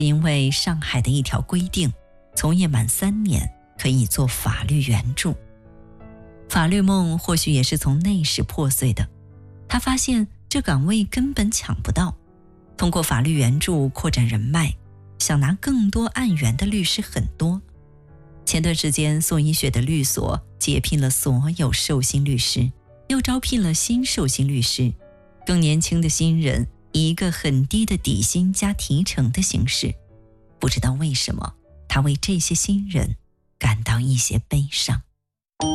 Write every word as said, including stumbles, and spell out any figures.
因为上海的一条规定，从业满三年可以做法律援助。法律梦或许也是从那时破碎的，他发现这岗位根本抢不到，通过法律援助扩展人脉，想拿更多案源的律师很多。前段时间宋一雪的律所解聘了所有受薪律师，又招聘了新受薪律师，更年轻的新人以一个很低的底薪加提成的形式。不知道为什么，他为这些新人感到一些悲伤。